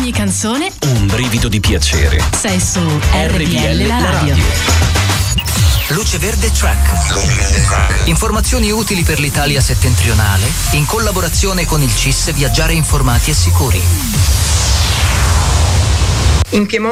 ogni canzone un brivido di piacere. sei su RPL la radio. Luce Verde Track. Informazioni utili per l'Italia settentrionale in collaborazione con il CIS Viaggiare informati e sicuri. In Piemonte